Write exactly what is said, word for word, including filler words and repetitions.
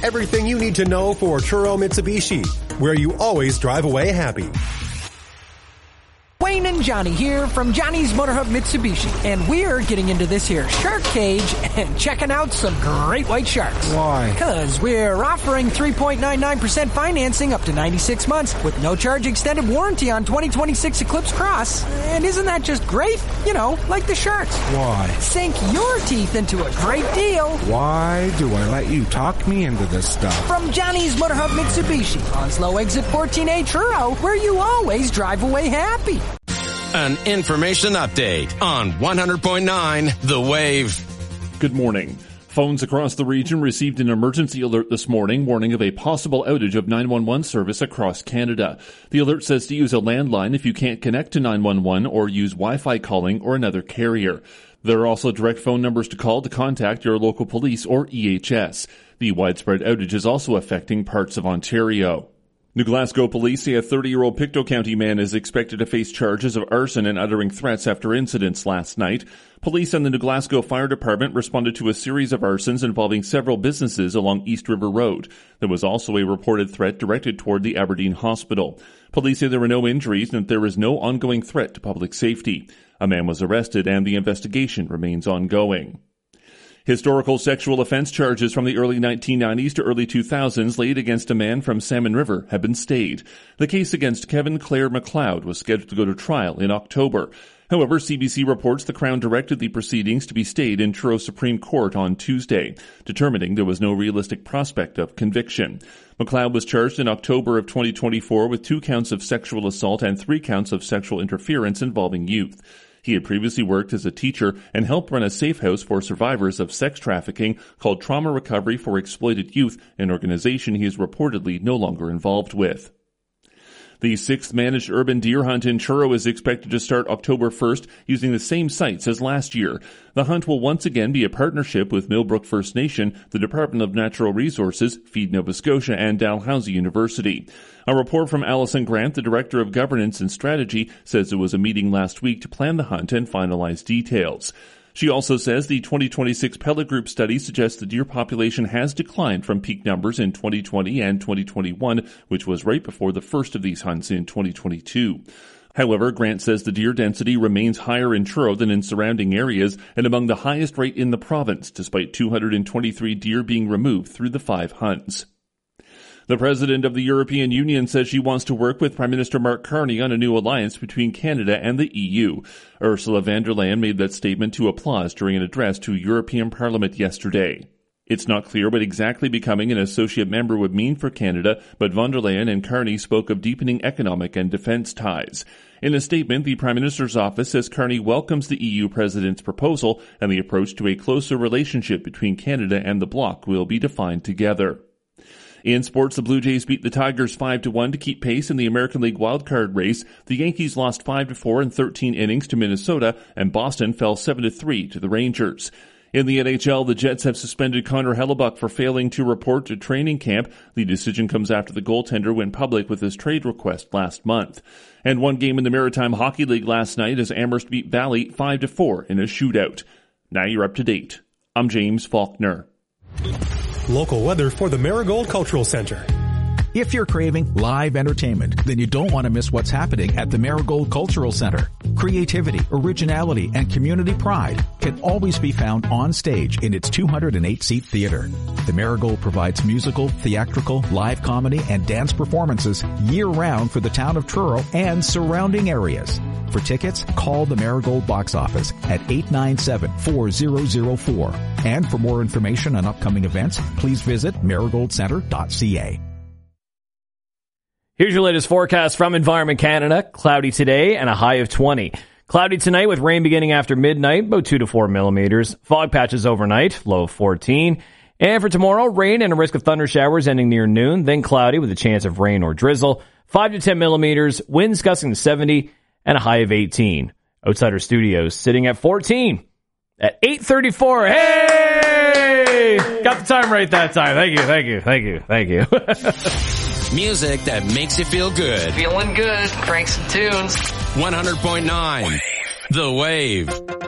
Everything you need to know for Truro Mitsubishi, where you always drive away happy. Wayne and Johnny here from Johnny's Motorhub Mitsubishi, and we're getting into this here shark cage and checking out some great white sharks. Why? Because we're offering three point nine nine percent financing up to ninety-six months with no charge extended warranty on twenty twenty-six Eclipse Cross. And isn't that just great? You know, like the sharks. Why? Sink your teeth into a great deal. Why do I let you talk me into this stuff? From Johnny's Motorhub Mitsubishi on Slow Exit fourteen A Truro, where you always drive away happy. An information update on one hundred point nine The Wave. Good morning. Phones across the region received an emergency alert this morning warning of a possible outage of nine one one service across Canada. The alert says to use a landline if you can't connect to nine one one or use Wi-Fi calling or another carrier. There are also direct phone numbers to call to contact your local police or E H S. The widespread outage is also affecting parts of Ontario. New Glasgow police say a thirty-year-old Pictou County man is expected to face charges of arson and uttering threats after incidents last night. Police and the New Glasgow Fire Department responded to a series of arsons involving several businesses along East River Road. There was also a reported threat directed toward the Aberdeen Hospital. Police say there were no injuries and that there is no ongoing threat to public safety. A man was arrested and the investigation remains ongoing. Historical sexual offense charges from the early nineteen nineties to early two thousands laid against a man from Salmon River have been stayed. The case against Kevin Clare McLeod was scheduled to go to trial in October. However, C B C reports the Crown directed the proceedings to be stayed in Truro Supreme Court on Tuesday, determining there was no realistic prospect of conviction. McLeod was charged in October of twenty twenty-four with two counts of sexual assault and three counts of sexual interference involving youth. He had previously worked as a teacher and helped run a safe house for survivors of sex trafficking called Trauma Recovery for Exploited Youth, an organization he is reportedly no longer involved with. The sixth managed urban deer hunt in Truro is expected to start October first using the same sites as last year. The hunt will once again be a partnership with Millbrook First Nation, the Department of Natural Resources, Feed Nova Scotia, and Dalhousie University. A report from Alison Grant, the Director of Governance and Strategy, says there was a meeting last week to plan the hunt and finalize details. She also says the twenty twenty-six pellet group study suggests the deer population has declined from peak numbers in twenty twenty and twenty twenty-one, which was right before the first of these hunts in twenty twenty-two. However, Grant says the deer density remains higher in Truro than in surrounding areas and among the highest rate in the province, despite two hundred twenty-three deer being removed through the five hunts. The President of the European Union says she wants to work with Prime Minister Mark Carney on a new alliance between Canada and the E U. Ursula von der Leyen made that statement to applause during an address to European Parliament yesterday. It's not clear what exactly becoming an associate member would mean for Canada, but von der Leyen and Carney spoke of deepening economic and defence ties. In a statement, the Prime Minister's office says Carney welcomes the E U President's proposal and the approach to a closer relationship between Canada and the bloc will be defined together. In sports, the Blue Jays beat the Tigers five to one to keep pace in the American League wildcard race. The Yankees lost five to four in thirteen innings to Minnesota, and Boston fell seven to three to the Rangers. In the N H L, the Jets have suspended Connor Hellebuck for failing to report to training camp. The decision comes after the goaltender went public with his trade request last month. And one game in the Maritime Hockey League last night as Amherst beat Valley five to four in a shootout. Now you're up to date. I'm James Faulkner. Local weather for the Marigold Cultural Center. If you're craving live entertainment, then you don't want to miss what's happening at the Marigold Cultural Center. Creativity, originality, and community pride can always be found on stage in its two hundred eight seat theater. The Marigold provides musical, theatrical, live comedy, and dance performances year-round for the town of Truro and surrounding areas. For tickets, call the Marigold box office at eight nine seven, four zero zero four. And for more information on upcoming events, please visit marigold center dot c a. Here's your latest forecast from Environment Canada. Cloudy today and a high of twenty. Cloudy tonight with rain beginning after midnight, about two to four millimeters. Fog patches overnight, low of fourteen. And for tomorrow, rain and a risk of thunder showers ending near noon, then cloudy with a chance of rain or drizzle. five to ten millimeters, winds gusting to seventy, and a high of eighteen. Outsider Studios sitting at fourteen. At eight thirty-four, hey! Got the time right that time. Thank you, thank you, thank you, thank you. Music that makes you feel good. Feeling good. Crank some tunes. one hundred point nine The Wave.